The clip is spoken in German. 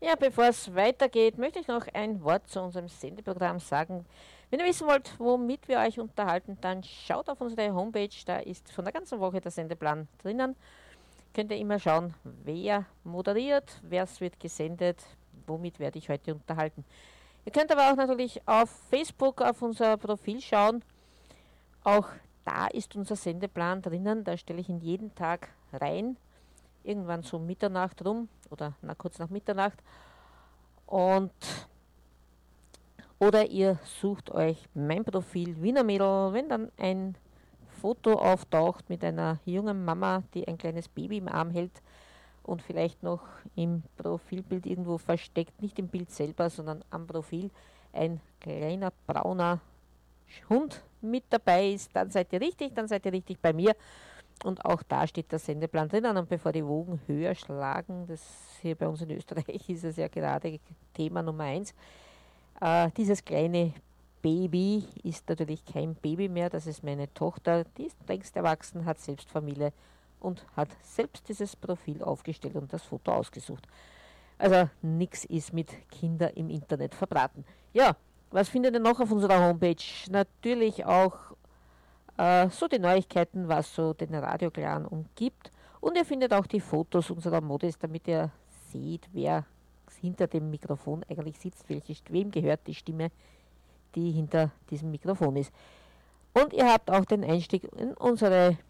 Ja, bevor es weitergeht, möchte ich noch ein Wort zu unserem Sendeprogramm sagen. Wenn ihr wissen wollt, womit wir euch unterhalten, dann schaut auf unsere Homepage, da ist von der ganzen Woche der Sendeplan drinnen. Könnt ihr immer schauen, wer moderiert, wer es wird gesendet, womit werde ich heute unterhalten. Ihr könnt aber auch natürlich auf Facebook auf unser Profil schauen. Auch da ist unser Sendeplan drinnen, da stelle ich ihn jeden Tag rein, irgendwann so Mitternacht rum oder kurz nach Mitternacht. Und oder ihr sucht euch mein Profil Wiener Mädel, wenn dann ein Foto auftaucht mit einer jungen Mama, die ein kleines Baby im Arm hält und vielleicht noch im Profilbild irgendwo versteckt, nicht im Bild selber, sondern am Profil ein kleiner brauner Hund mit dabei ist, dann seid ihr richtig bei mir. Und auch da steht der Sendeplan drinnen. Und bevor die Wogen höher schlagen, das hier bei uns in Österreich ist es ja gerade Thema Nummer 1, dieses kleine Baby ist natürlich kein Baby mehr, das ist meine Tochter, die ist längst erwachsen, hat selbst Familie und hat selbst dieses Profil aufgestellt und das Foto ausgesucht. Also nichts ist mit Kindern im Internet verbraten. Ja, was findet ihr noch auf unserer Homepage? Natürlich auch so die Neuigkeiten, was so den Radioclan umgibt. Und ihr findet auch die Fotos unserer Modis, damit ihr seht, wer hinter dem Mikrofon eigentlich sitzt, wem gehört die Stimme, die hinter diesem Mikrofon ist. Und ihr habt auch den Einstieg in unsere